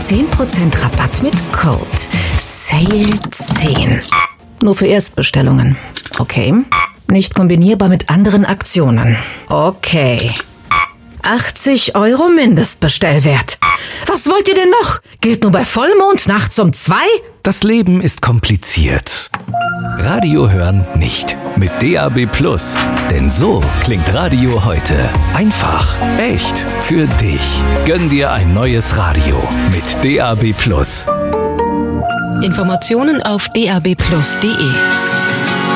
10% Rabatt mit Code SALE10. Nur für Erstbestellungen. Okay. Nicht kombinierbar mit anderen Aktionen. Okay. 80 € Mindestbestellwert. Was wollt ihr denn noch? Gilt nur bei Vollmond nachts um 2? Das Leben ist kompliziert. Radio hören nicht. Mit DAB+. Denn so klingt Radio heute. Einfach, echt, für dich. Gönn dir ein neues Radio mit DAB+. Informationen auf dab+.de